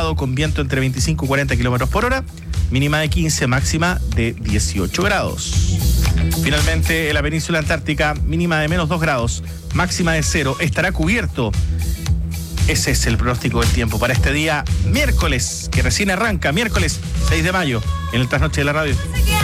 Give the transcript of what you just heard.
nublado con viento entre 25 y 40 kilómetros por hora, mínima de 15, máxima de 18 grados. Finalmente, en la península antártica, mínima de menos 2 grados, máxima de 0, estará cubierto. Ese es el pronóstico del tiempo para este día miércoles, que recién arranca, miércoles 6 de mayo, en el Trasnoche de la Radio.